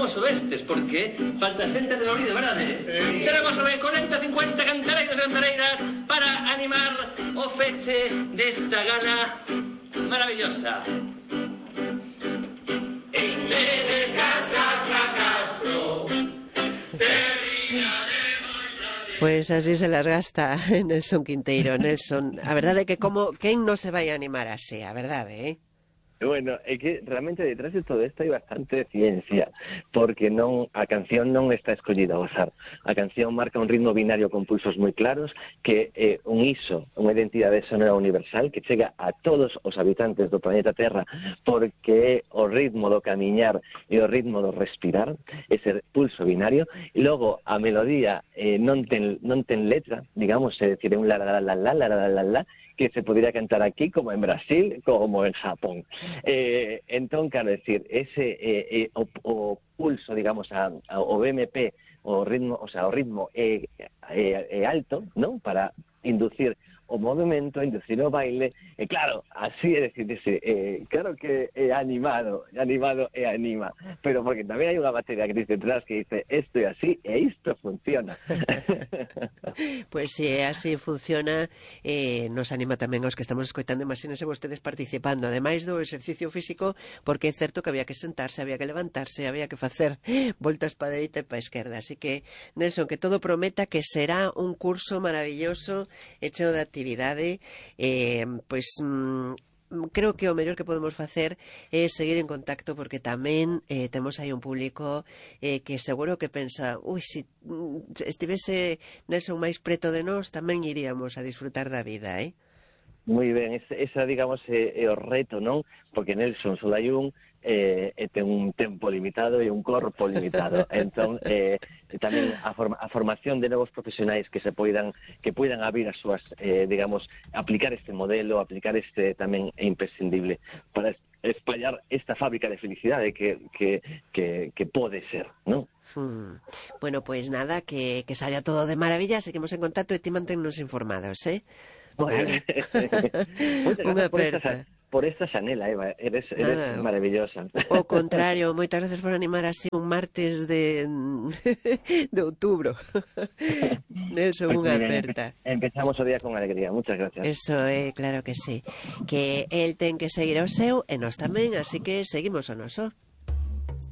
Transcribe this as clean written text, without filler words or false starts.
animemos o estes, porque falta xente de Lourido, verdade? Seremos sobre 40, 50 cantareiros e cantareiras para animar o feche desta gala maravillosa. Pois así se las gasta Nelson Quinteiro. Nelson, a verdade é que como quen non se vai animar así, a verdade, Bueno, é que realmente detrás de todo isto hai bastante ciencia, porque a canción non está escollida ao azar. A canción marca un ritmo binario con pulsos moi claros, que é un iso, unha identidade sonora universal que chega a todos os habitantes do planeta Terra, porque é o ritmo do camiñar e o ritmo do respirar, ese pulso binario, e logo a melodía non ten letra, digamos, é dicir, un la la la la la la la la, que se podría cantar aquí como en Brasil, como en Japón. Entón, quero decir, ese o pulso, digamos, o BMP, o ritmo, o sea, o ritmo é alto, non? Para inducir o movimento, inducir o baile, e claro, así é decirse, claro que é animado e anima, pero porque tamén hai unha batería que dice detrás que dice isto é así e isto funciona. Pois se así funciona, nos anima tamén aos que estamos escoitando, imagínense vostedes participando, ademais do exercicio físico, porque é certo que había que sentarse, había que levantarse, había que facer voltas para a dereita e para a esquerda, así que, Nelson, que todo prometa que será un curso maravilloso e cheo de actividade, creo que o mellor que podemos facer é seguir en contacto, porque tamén temos aí un público que seguro que pensa, se estivese Nelson máis preto de nós tamén iríamos a disfrutar da vida, Moi ben, esa digamos é o reto, non? Porque Nelson só hai un, ten un tempo limitado e un corpo limitado. Entón, tamén a formación de novos profesionais que poidan abrir as súas, digamos, aplicar este modelo, aplicar este tamén é imprescindible para espallar esta fábrica de felicidade que pode ser, non? Bueno, pois nada, que saia todo de maravilla, seguimos en contacto e ti manténnos informados, Vale. Unha aperta. Por esta xanela, Eva, eres maravillosa. O contrario, moitas gracias por animar así un martes de outubro. Nelson, unha aperta. Empezamos o día con alegría, muchas gracias. Eso é, claro que sí. Que el ten que seguir o seu e nós tamén, así que seguimos o noso.